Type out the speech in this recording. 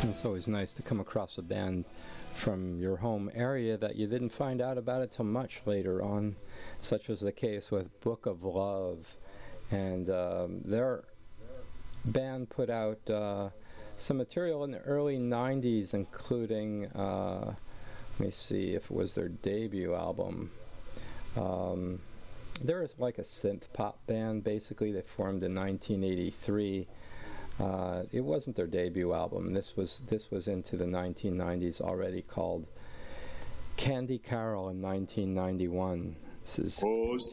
It's always nice to come across a band from your home area that you didn't find out about it till much later on, such was the case with Book of Love. And their band put out some material in the early 90s, including, let me see if it was their debut album. They're like a synth pop band, basically. They formed in 1983. It wasn't their debut album. This was into the 1990s already, called Candy Carol in 1991. This is